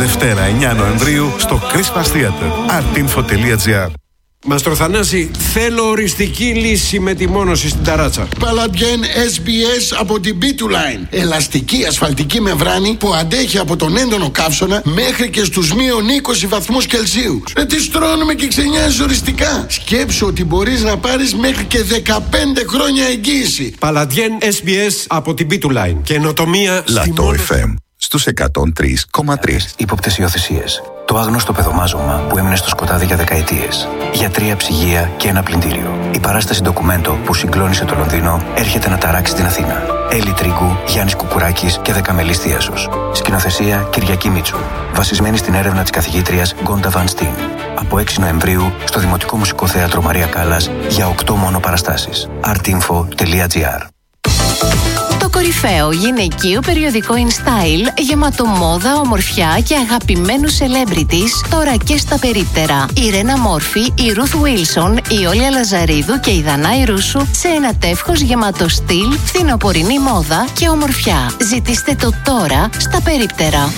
Δευτέρα 9 Νοεμβρίου στο Christmas Theater. artinfo.gr. Μαστρο Θανάση, θέλω οριστική λύση με τη μόνωση στην ταράτσα. Παλαντιέν SBS από την B2Line. Ελαστική ασφαλτική μεμβράνη που αντέχει από τον έντονο καύσωνα μέχρι και στους μείον 20 βαθμούς Κελσίου. Τι στρώνουμε και ξενιάζεις οριστικά. Σκέψου ότι μπορείς να πάρεις μέχρι και 15 χρόνια εγγύηση. Παλαντιέν SBS από την B2Line. Καινοτομία στη μόνωση. FM στους 103,3. Ύποπτες υιοθεσίες. Το άγνωστο παιδομάζωμα που έμεινε στο σκοτάδι για δεκαετίες. Για 3 ψυγεία και ένα πλυντήριο. Η παράσταση ντοκουμέντο που συγκλώνησε το Λονδίνο έρχεται να ταράξει την Αθήνα. Έλλη Τρίγκου, Γιάννης Κουκουράκης και Δεκαμελής Θίασος. Σκηνοθεσία Κυριακή Μίτσου. Βασισμένη στην έρευνα της καθηγήτριας Γκόντα Βαν Στίν. Από 6 Νοεμβρίου στο Δημοτικό Μουσικό Θέατρο Μαρία Κάλλας για 8 μόνο παραστάσεις. artinfo.gr. Το κορυφαίο γυναικείο περιοδικό InStyle, γεμάτο μόδα, ομορφιά και αγαπημένους celebrities, τώρα και στα περίπτερα. Η Ρένα Μόρφη, η Ρουθ Βίλσον, η Όλια Λαζαρίδου και η Δανάη Ρούσου σε ένα τεύχος γεμάτο στυλ, φθινοπορεινή μόδα και ομορφιά. Ζητήστε το τώρα στα περίπτερα.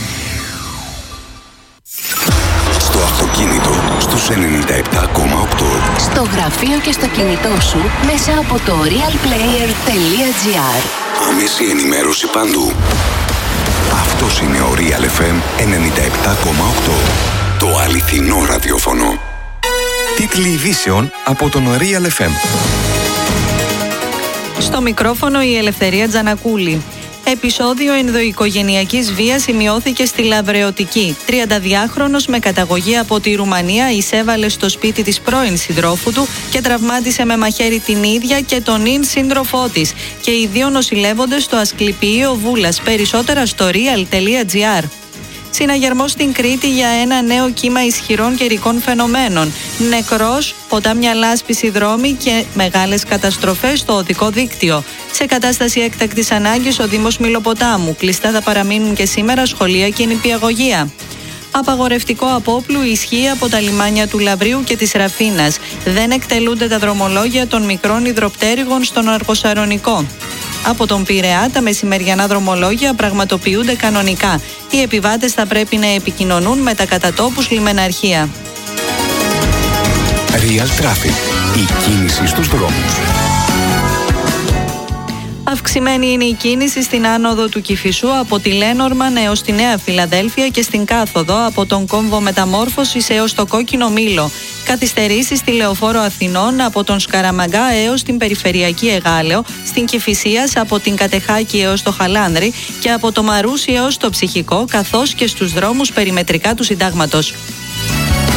Στο αυτοκίνητο στους 97,8. Στο γραφείο και στο κινητό σου μέσα από το realplayer.gr. Άμεση ενημέρωση παντού. Αυτός είναι ο Real FM 97,8. Το αληθινό ραδιόφωνο. Τίτλοι ειδήσεων από τον Real FM. Στο μικρόφωνο η Ελευθερία Τζανακούλη. Επεισόδιο ενδοοικογενειακής βίας σημειώθηκε στη Λαβρεωτική. 32χρονος με καταγωγή από τη Ρουμανία εισέβαλε στο σπίτι της πρώην συντρόφου του και τραυμάτισε με μαχαίρι την ίδια και τον ιν σύντροφό της. Και οι δύο νοσηλεύονται στο Ασκληπιείο Βούλας. Περισσότερα στο real.gr. Συναγερμός στην Κρήτη για ένα νέο κύμα ισχυρών καιρικών φαινομένων. Νεκρός, ποτάμια λάσπηση δρόμοι και μεγάλες καταστροφές στο οδικό δίκτυο. Σε κατάσταση έκτακτης ανάγκης ο Δήμος Μηλοποτάμου. Κλειστά θα παραμείνουν και σήμερα σχολεία και νηπιαγωγεία. Απαγορευτικό απόπλου ισχύει από τα λιμάνια του Λαβρίου και της Ραφίνας. Δεν εκτελούνται τα δρομολόγια των μικρών υδροπτέρυγων στον Αργοσαρονικό. Από τον Πειραιά τα μεσημεριανά δρομολόγια πραγματοποιούνται κανονικά. Οι επιβάτες θα πρέπει να επικοινωνούν με τα κατατόπους λιμεναρχεία. Real Traffic. Η κίνηση στους δρόμους. Αυξημένη είναι η κίνηση στην άνοδο του Κηφισού από τη Λένορμαν έως τη Νέα Φιλαδέλφια και στην κάθοδο από τον κόμβο Μεταμόρφωσης έως το Κόκκινο Μήλο. Καθυστερήσεις στη Λεωφόρο Αθηνών από τον Σκαραμαγκά έως την Περιφερειακή Εγάλεο, στην Κηφισίας από την Κατεχάκη έως το Χαλάνδρη και από το Μαρούσι έως το Ψυχικό, καθώς και στους δρόμους περιμετρικά του Συντάγματος.